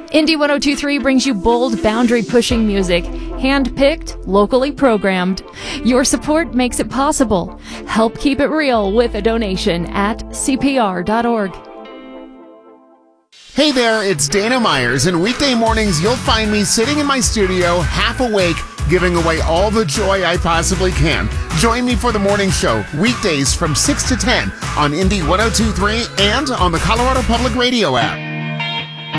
Indie 1023 brings you bold, boundary-pushing music, hand-picked, locally programmed. Your support makes it possible. Help keep it real with a donation at CPR.org. Hey there, it's Dana Myers, and weekday mornings you'll find me sitting in my studio, half awake, giving away all the joy I possibly can. Join me for the morning show, weekdays from 6 to 10 on Indie 1023 and on the Colorado Public Radio app.